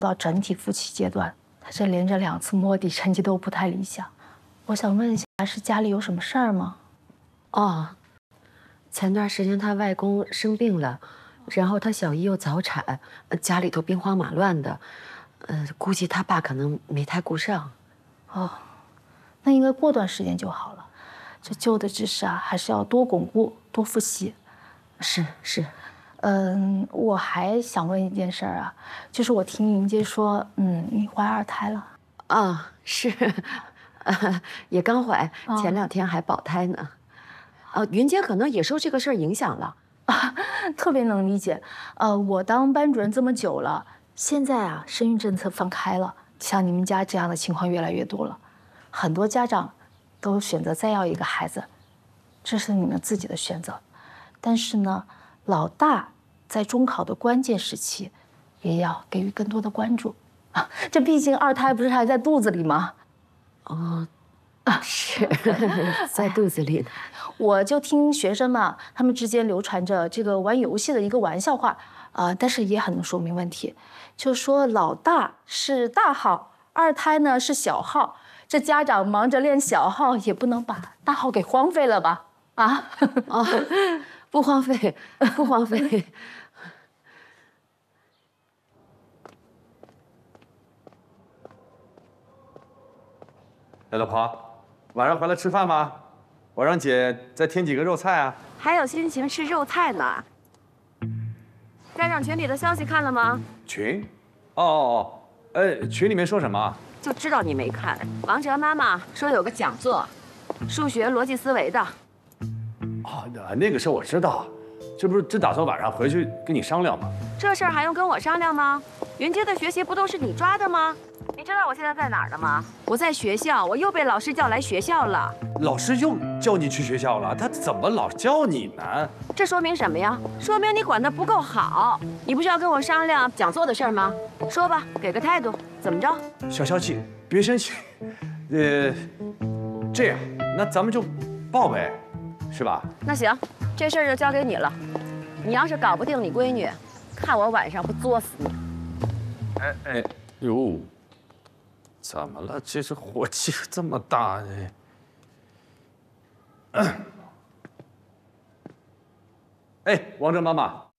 到整体复期阶段，他这连着2次摸底，成绩都不太理想。我想问一下，是家里有什么事儿吗？ 哦，前段时间他外公生病了，然后他小姨又早产，家里头兵荒马乱的，估计他爸可能没太顾上。 哦，那应该过段时间就好了。这旧的知识啊，还是要多巩固、多复习。 是。 我还想问一件事儿啊，就是我听云姐说，你怀2胎了。 啊，是，也刚怀，前2天还保胎呢。云姐可能也受这个事儿影响了。 特别能理解。我当班主任这么久了，现在啊，生育政策放开了，像你们家这样的情况越来越多了，很多家长都选择再要一个孩子，这是你们自己的选择。但是呢，老大在中考的关键时期，也要给予更多的关注啊。这毕竟2胎不是还在肚子里吗？ 哦，是在肚子里呢。 我就听学生嘛，他们之间流传着这个玩游戏的一个玩笑话但是也很能说明问题，就说老大是大号，2胎呢是小号，这家长忙着练小号，也不能把大号给荒废了吧？啊？ 哦，不荒废，不荒废。 哎，老婆，晚上回来吃饭吗？我让姐再添几个肉菜啊。 还有心情吃肉菜呢？家长群里的消息看了吗？ 群？群里面说什么？ 就知道你没看。王哲妈妈说有个讲座，数学逻辑思维的。 哦，那个事儿我知道，这不是只打算晚上回去跟你商量吗？ 这事儿还用跟我商量吗？云阶的学习不都是你抓的吗？你知道我现在在哪儿了吗？我在学校，我又被老师叫来学校了。 老师又叫你去学校了？他怎么老叫你呢？ 这说明什么呀？说明你管得不够好。你不是要跟我商量讲座的事儿吗？说吧，给个态度，怎么着？ 小消气，别生气。这样，那咱们就报呗，是吧？ 那行，这事儿就交给你了。你要是搞不定你闺女，看我晚上不作死你！ 哎呦，怎么了？这是火气这么大呢？哎，王哲妈妈，